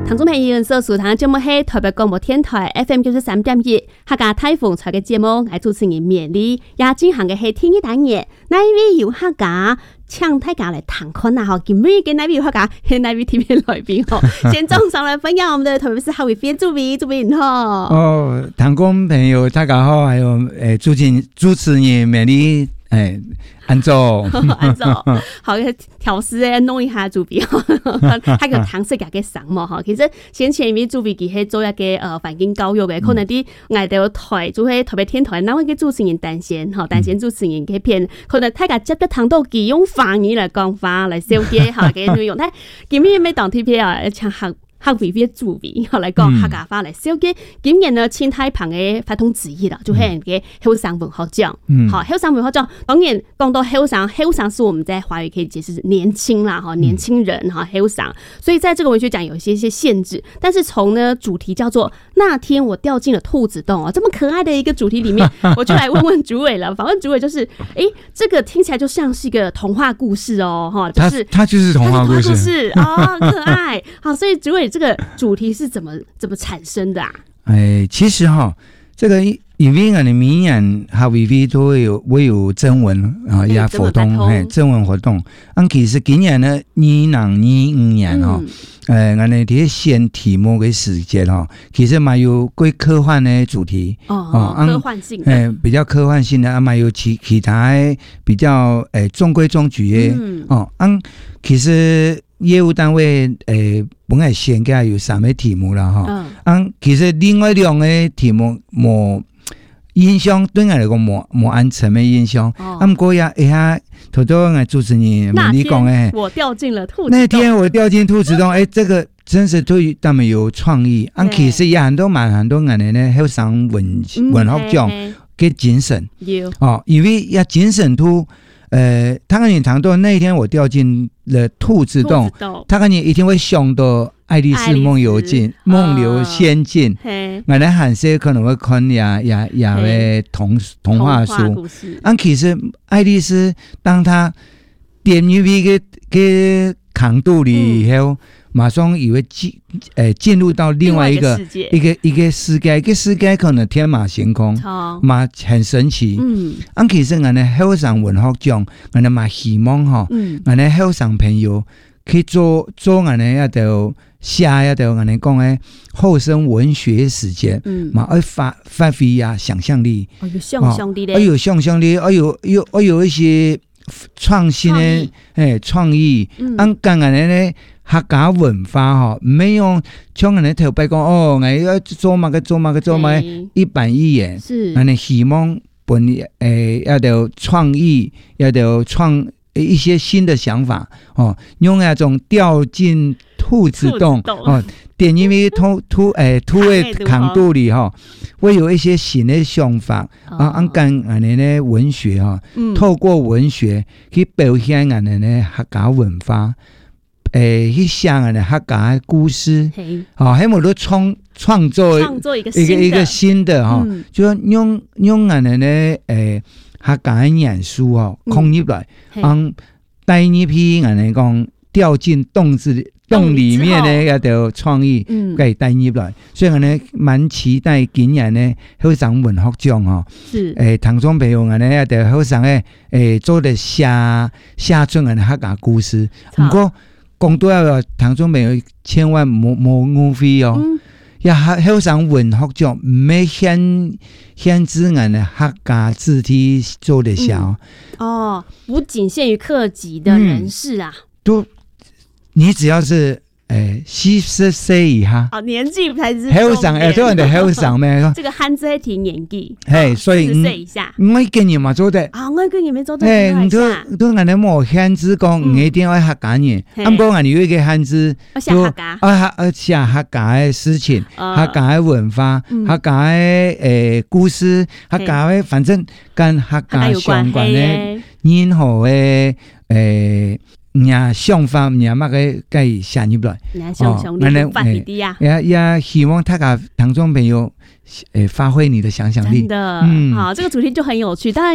听众朋友，所收聽節目係台北廣播電台 FM93.1客家台風台嘅節目，我主持人勉勵，也進行嘅係天氣單元，那一位有客家請大家來談看啊！今日嘅那位有客家係那位特別來賓哦，先總上來分享我們的台北市客委會主委好。 哦，聽眾朋友大家好，還有主持人勉勵。安坐好嘅調試咧，弄一下主筆，還有唐色嘅嘅上嘛哈。其實先前一位主筆佢係做一個環境教育嘅，可能啲我哋台做喺台北天台，那位嘅主持人單線主持人嘅片，可能大家接得聽到佢用方言嚟講話嚟小嘅嚇嘅內容，但今日咩當 TP 啊，唱客委會主委嚟講客家話嚟小嘅，今年呢青太旁嘅發通之一啦，就係嘅後生文學獎。好，後生文學獎當然講到後生是我們在華語可以解釋年輕啦，年輕人後生，所以在這個文學獎有一些限制，但是從呢主題叫做那天我掉進了兔子洞這麼可愛的一個主題裡面，我就來問問主委了。訪問主委就是，這個聽起來就像是一個童話故事哦，哈，就是它就是童話故事啊，可愛。好，所以主委。這個主題是怎麼產生的啊？ 其實這個因為我們明年客委會都會有徵文啊，也活動，徵文活動。其實今年呢，2025年我們啲選題目嘅時間其實蠻有歸科幻的主題科幻性的， 比較科幻性的，蠻有其他比較中規中矩的其實。業務單位本來選嘅有3個題目啦其實另外2個題目冇印象，對我嚟講冇安全嘅印象。不過也下頭頭我主持人你講嘅， 我掉進了兔子洞。 那天我掉進兔子洞，這個真是對他們有創意。其實也很多人呢後生文學獎嘅精神因為也精神圖。他跟你談到那一天我掉進了兔子洞，他跟你一定會想到愛麗絲夢遊記、夢遊仙境。我哋韓式可能會看也嘅童話書。其實愛麗絲當他點入去嘅강度裏以後，馬上以為進入到另外一個世界，一個世界可能天馬行空，很神奇。其實我哋後生文學獎，我哋嘛希望我哋後生朋友去做我哋一條寫一條我哋講嘅後生文學時間，嘛要發揮呀想象力， 有想象力咧， 有想象力，有一些創新的創意，剛才呢客家文化沒有像人哋頭擺講我要做乜一板一眼，我哋希望本要有創意，要有一些新的想法用那種掉進兔子洞點因為兔的強度裏會有一些新的想法跟我哋的文學透過文學去表現我哋的客家文化，去寫我哋客家的故事，喺冇都創作一個新的就用我哋的客家的元素控入來，帶一批我哋講掉進洞裏面的一條創意，可以帶入來，所以我哋蠻期待今年的後生文學獎聽眾朋友我哋一條後生嘅做得寫出我哋客家故事。不過講到要聽眾朋友千萬冇誤會要後生文學獎唔係限制我哋客家字體做得寫不僅限於客籍的人士啊， 你只要是40歲以下， 年紀才是後生，都人哋後生咩？ 這個漢字係提年紀， 所以 40歲以下， 我經驗嘛做得， 我經驗沒做得， 都人哋冇限制講，唔一定要客家人，不過人哋有一個限制， 寫客家， 寫客家嘅事情，客家嘅文化，客家嘅故事，客家嘅反正跟客家相關嘅任何嘅想法乜嘅計寫入來，也希望大家聽眾朋友發揮你的想象力。 真的，好，這個主題就很有趣，當然。